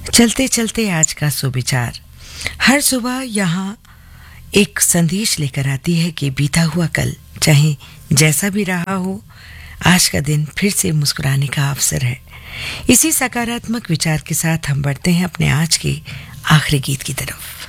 चलते चलते आज का सुविचार हर सुबह यहाँ एक संदेश लेकर आती है कि बीता हुआ कल चाहे जैसा भी रहा हो, आज का दिन फिर से मुस्कुराने का अवसर है। इसी सकारात्मक विचार के साथ हम बढ़ते हैं अपने आज के आखिरी गीत की तरफ।